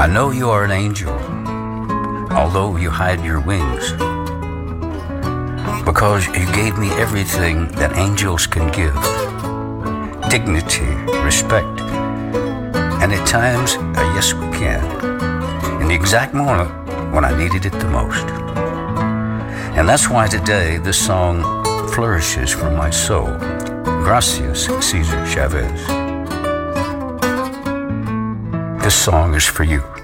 know you are an angel, although you hide your wings, because you gave me everything that angels can give: dignity, respect, and at times a yes we can, in the exact moment when I needed it the most. And that's why today this song flourishes from my soul. Gracias, Cesar Chavez. This song is for you.